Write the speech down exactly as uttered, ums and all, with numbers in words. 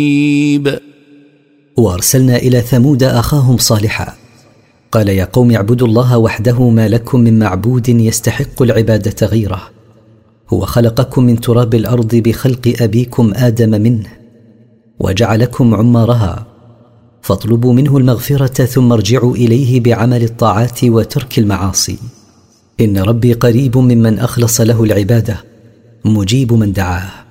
وأرسلنا إلى ثمود أخاهم صالحا قال يا قوم اعبدوا الله وحده ما لكم من معبود يستحق العبادة غيره، هو خلقكم من تراب الأرض بخلق أبيكم آدم منه وجعلكم عمارها، فاطلبوا منه المغفرة ثم ارجعوا إليه بعمل الطاعات وترك المعاصي، إن ربي قريب ممن أخلص له العبادة مجيب من دعاه.